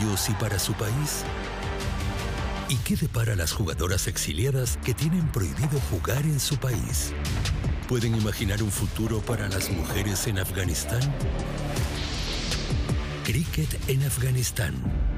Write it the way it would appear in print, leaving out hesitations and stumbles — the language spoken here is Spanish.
ellos y para su país? ¿Y qué depara a las jugadoras exiliadas que tienen prohibido jugar en su país? ¿Pueden imaginar un futuro para las mujeres en Afganistán? Cricket en Afganistán.